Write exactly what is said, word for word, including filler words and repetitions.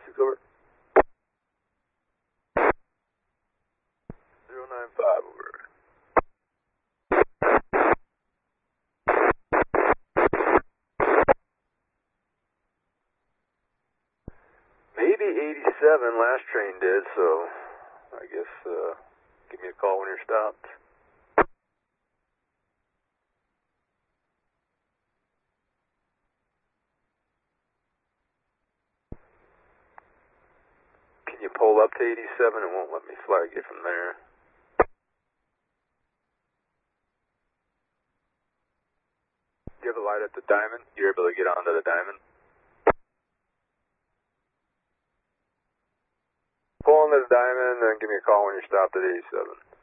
eighty-six, over. zero nine five, over. Maybe eighty-seven, last train did, so I guess uh, give me a call when you're stopped. Can you pull up to eighty-seven? It won't let me flag you from there. Do you have a light at the diamond? You're able to get onto the diamond? Pull into the diamond and then give me a call when you're stopped at eighty-seven.